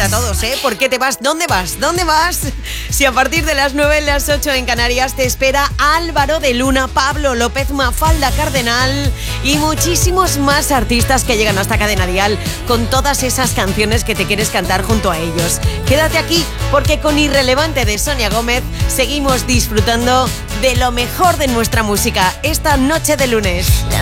a todos, ¿eh? ¿Por qué te vas? ¿Dónde vas? ¿Dónde vas? Si a partir de las 9, las 8 en Canarias te espera Álvaro de Luna, Pablo López, Mafalda Cardenal y muchísimos más artistas que llegan hasta Cadena Dial con todas esas canciones que te quieres cantar junto a ellos. Quédate aquí porque con Irrelevante de Sonia Gómez seguimos disfrutando de lo mejor de nuestra música esta noche de lunes.